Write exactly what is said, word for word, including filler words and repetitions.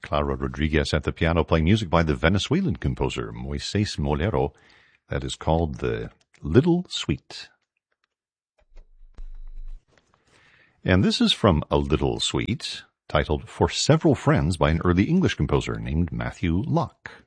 Clara Rodriguez at the piano playing music by the Venezuelan composer Moises Molero that is called the Little Suite. And this is from A Little Suite, titled For Several Friends by an early English composer named Matthew Locke.